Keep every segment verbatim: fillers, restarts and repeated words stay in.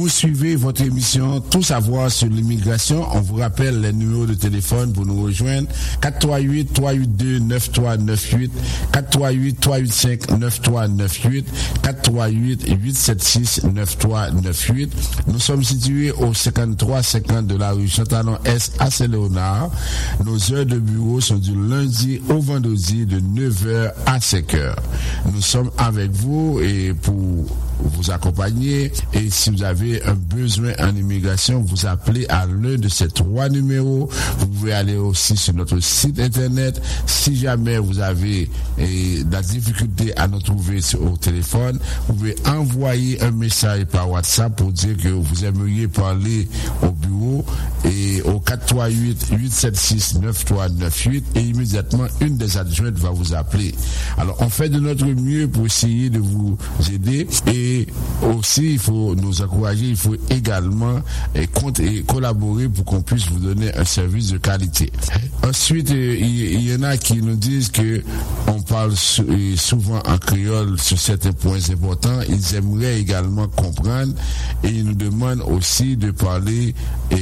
suivez votre émission Tout savoir sur l'immigration. On vous rappelle les numéros de téléphone pour nous rejoindre. quatre trois huit, trois huit deux, neuf trois neuf huit, quatre trois huit, trois huit cinq, neuf trois neuf huit, quatre trois huit, huit sept six, neuf trois neuf huit. Nous sommes situés au cinquante-trois cinquante de la rue Chantalon Est à Saint-Léonard. Nos heures de bureau sont du lundi au vendredi de neuf heures à cinq heures. Nous sommes avec vous et pour vous accompagner, et si vous avez un besoin en immigration, vous appelez à l'un de ces trois numéros. Vous pouvez aller aussi sur notre site internet. Si jamais vous avez eh, de la difficulté à nous trouver sur, au téléphone, vous pouvez envoyer un message par WhatsApp pour dire que vous aimeriez parler au bureau et au quatre trois huit, huit sept six, neuf trois neuf huit, et immédiatement une des adjointes va vous appeler. Alors on fait de notre mieux pour essayer de vous aider, et aussi il faut nous encourager, il faut également eh, compte, et collaborer pour qu'on puisse vous donner un service de qualité. Ensuite, eh, il, il y en a qui nous disent que on parle sou, eh, souvent en créole sur certains points importants. Ils aimeraient également comprendre, et ils nous demandent aussi de parler,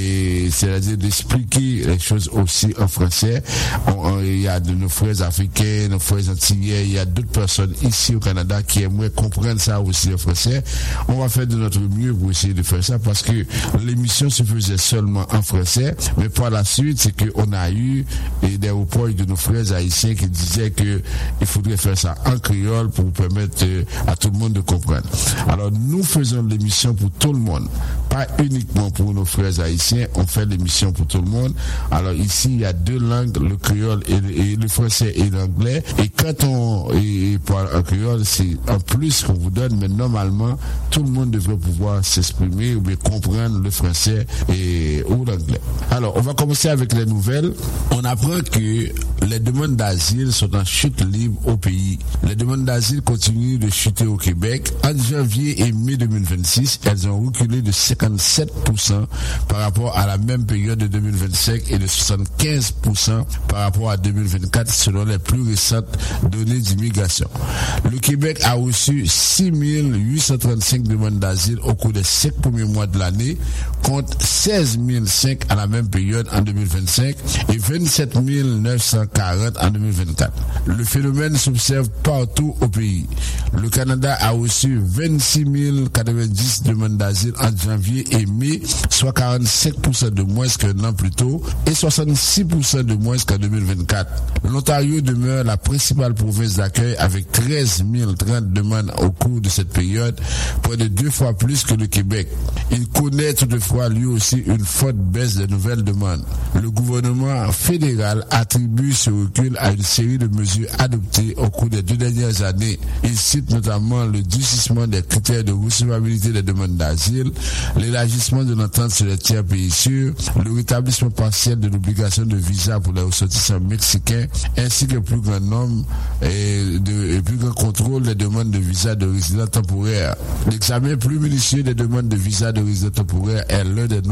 et c'est-à-dire d'expliquer les choses aussi en français. On, on, il y a de nos frères africains, nos frères antillais, il y a d'autres personnes ici au Canada qui aimeraient comprendre ça aussi en français. On va faire de notre mieux pour essayer de faire ça, parce que l'émission se faisait seulement en français, mais par la suite, c'est qu'on a eu et des reports de nos frères haïtiens qui disaient que il faudrait faire ça en créole pour permettre à tout le monde de comprendre. Alors nous faisons l'émission pour tout le monde, pas uniquement pour nos frères haïtiens, on fait l'émission pour tout le monde. Alors ici, il y a deux langues, le créole et le, et le français et l'anglais, et quand on et, et parle en créole, c'est en plus qu'on vous donne, mais normalement, tout le monde devrait pouvoir s'exprimer ou bien comprendre le français et, ou l'anglais. Alors, on va commencer avec les nouvelles. On apprend que les demandes d'asile sont en chute libre au pays. Les demandes d'asile continuent de chuter au Québec. En janvier et mai deux mille vingt-six, elles ont reculé de cinquante-sept pour cent par rapport à la même période de deux mille vingt-cinq et de soixante-quinze pour cent par rapport à deux mille vingt-quatre selon les plus récentes données d'immigration. Le Québec a reçu six mille huit cent trente-cinq demandes d'asile au cours des cinq premiers mois de l'année, contre seize mille cinq à la même période en deux mille vingt-cinq et vingt-sept mille neuf cent quarante en deux mille vingt-quatre. Le phénomène s'observe partout au pays. Le Canada a reçu vingt-six mille quatre-vingt-dix demandes d'asile en janvier et mai, soit quarante-cinq pour cent de moins qu'un an plus tôt et soixante-six pour cent de moins qu'en deux mille vingt-quatre. L'Ontario demeure la principale province d'accueil avec treize mille trente demandes au cours de cette période, près de deux fois plus que le Québec. Il connaît toutefois lui aussi une forte baisse des nouvelles demandes. Le gouvernement fédéral attribue ce recul à une série de mesures adoptées au cours des deux dernières années. Il cite notamment le durcissement des critères de recevabilité des demandes d'asile, l'élargissement de l'entente sur les tiers pays sûrs, le rétablissement partiel de l'obligation de visa pour les ressortissants mexicains, ainsi qu'un plus grand nombre et de et plus grand contrôle des demandes de visa de résidents temporaires. L'examen plus minutieux des demandes de visa de résidents temporaires est l'un des